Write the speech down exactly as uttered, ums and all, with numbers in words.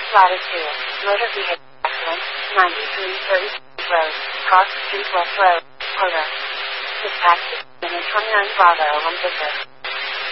Latitude, motor vehicle accident, ninety-three thirty Road, Cross Street West Road, Porter. Dispatch, unit twenty-nine Bravo on Victor.